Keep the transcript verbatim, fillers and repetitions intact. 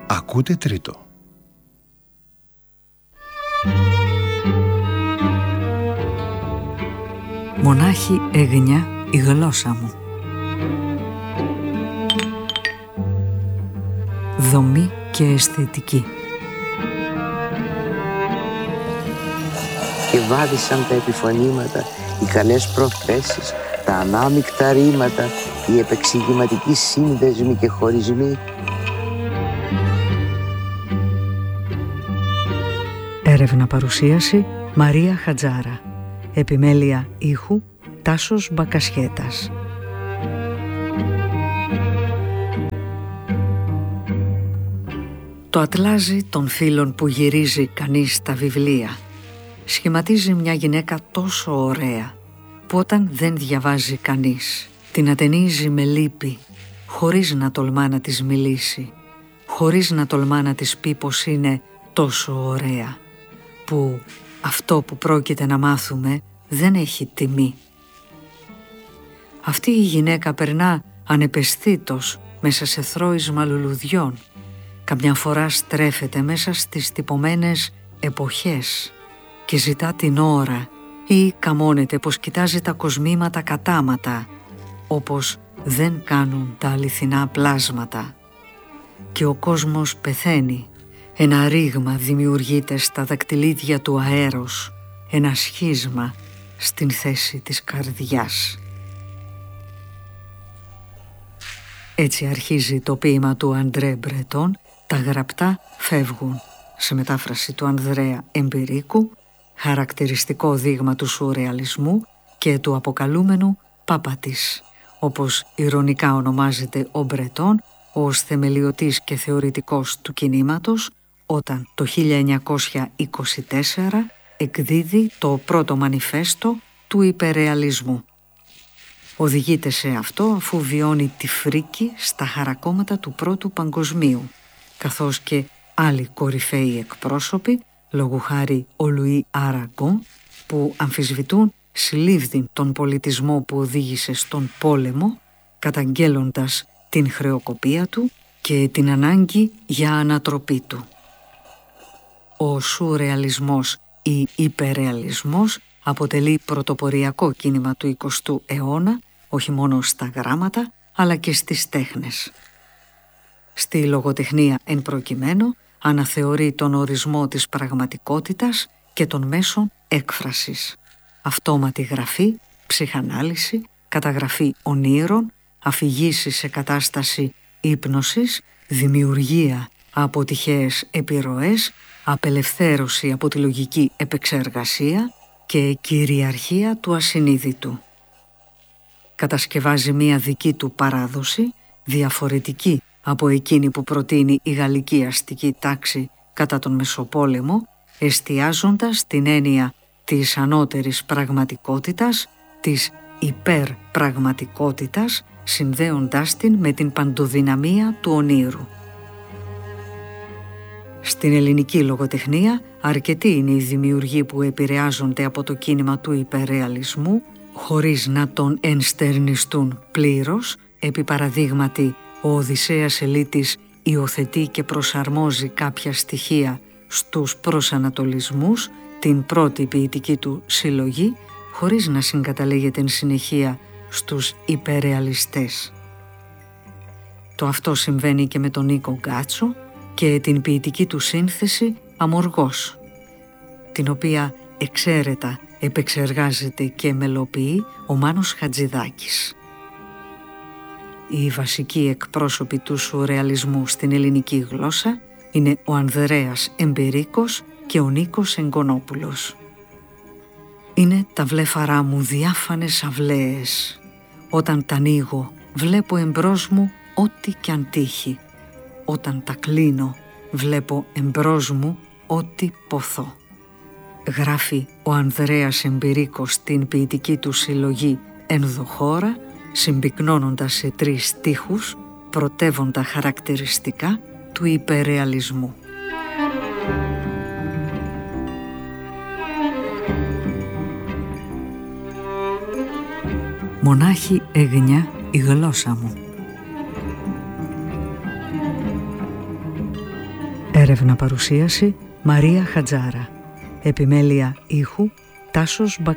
Ακούτε τρίτο. Μονάχη έγνια η γλώσσα μου. Δομή και αισθητική. Και βάδισαν τα επιφωνήματα, οι καλές προθέσεις, τα ανάμεικτα ρήματα, οι επεξηγηματικοί σύνδεσμοι και χωρισμοί. Έρευνα παρουσίαση Μαρία Χατζάρα. Επιμέλεια ήχου Τάσος Μπακασχέτας. Το ατλάζι των φύλων που γυρίζει κανείς στα βιβλία σχηματίζει μια γυναίκα τόσο ωραία που όταν δεν διαβάζει κανείς την ατενίζει με λύπη, χωρίς να τολμά να της μιλήσει, χωρίς να τολμά να της πει πως είναι τόσο ωραία, που αυτό που πρόκειται να μάθουμε δεν έχει τιμή. Αυτή η γυναίκα περνά ανεπαισθήτως μέσα σε θρώισμα λουλουδιών. Καμιά φορά στρέφεται μέσα στις τυπωμένες εποχές και ζητά την ώρα ή καμώνεται πως κοιτάζει τα κοσμήματα κατάματα, όπως δεν κάνουν τα αληθινά πλάσματα. Και ο κόσμος πεθαίνει. Ένα ρήγμα δημιουργείται στα δακτυλίδια του αέρος, ένα σχίσμα στην θέση της καρδιάς. Έτσι αρχίζει το ποίημα του Αντρέ Μπρετόν «Τα γραπτά φεύγουν», σε μετάφραση του Ανδρέα Εμπειρίκου, χαρακτηριστικό δείγμα του σουρεαλισμού και του αποκαλούμενου πάπατης, όπως ειρωνικά ονομάζεται ο Μπρετόν ως θεμελιωτής και θεωρητικός του κινήματος, όταν το χίλια εννιακόσια είκοσι τέσσερα εκδίδει το πρώτο μανιφέστο του υπερρεαλισμού. Οδηγείται σε αυτό αφού βιώνει τη φρίκη στα χαρακόμματα του Πρώτου Παγκοσμίου, καθώς και άλλοι κορυφαίοι εκπρόσωποι, λόγου χάρη ο Λουί Αραγκόν, που αμφισβητούν συλλήβδιν τον πολιτισμό που οδήγησε στον πόλεμο, καταγγέλλοντας την χρεοκοπία του και την ανάγκη για ανατροπή του. Ο σουρεαλισμός ή υπερρεαλισμός αποτελεί πρωτοποριακό κίνημα του εικοστού αιώνα, όχι μόνο στα γράμματα, αλλά και στις τέχνες. Στη λογοτεχνία εν προκειμένου αναθεωρεί τον ορισμό της πραγματικότητας και των μέσων έκφρασης. Αυτόματη γραφή, ψυχανάλυση, καταγραφή ονείρων, αφηγήσεις σε κατάσταση ύπνωσης, δημιουργία από τυχαίες επιρροές, απελευθέρωση από τη λογική επεξεργασία και κυριαρχία του ασυνείδητου. Κατασκευάζει μία δική του παράδοση, διαφορετική από εκείνη που προτείνει η γαλλική αστική τάξη κατά τον Μεσοπόλεμο, εστιάζοντας την έννοια της ανώτερης πραγματικότητας, της υπερπραγματικότητας, συνδέοντάς την με την παντοδυναμία του ονείρου. Στην ελληνική λογοτεχνία αρκετοί είναι οι δημιουργοί που επηρεάζονται από το κίνημα του υπερρεαλισμού χωρίς να τον ενστερνιστούν πλήρως. Επί παραδείγματι, ο Οδυσσέας Ελίτης υιοθετεί και προσαρμόζει κάποια στοιχεία στους προσανατολισμούς, την πρώτη ποιητική του συλλογή, χωρίς να συγκαταλέγεται εν συνεχεία στους υπερρεαλιστές. Το αυτό συμβαίνει και με τον Νίκο Γκάτσο και την ποιητική του σύνθεση «Αμοργός», την οποία εξαίρετα επεξεργάζεται και μελοποιεί ο Μάνος Χατζηδάκης. Οι βασικοί εκπρόσωποι του σουρεαλισμού στην ελληνική γλώσσα είναι ο Ανδρέας Εμπειρίκος και ο Νίκος Εγκονόπουλος. Είναι τα βλέφαρά μου διάφανες αυλαίες. Όταν τα ανοίγω βλέπω εμπρός μου ό,τι κι αν τύχει. Όταν τα κλείνω βλέπω εμπρός μου ό,τι ποθώ. Γράφει ο Ανδρέας Εμπειρίκος στην ποιητική του συλλογή «Ενδοχώρα», συμπυκνώνοντας σε τρεις στίχους πρωτεύοντα χαρακτηριστικά του υπερρεαλισμού. Μονάχη έγνια η γλώσσα μου. Έρευνα παρουσίαση Μαρία Χατζάρα. Επιμέλεια ήχου Τάσος Μπακ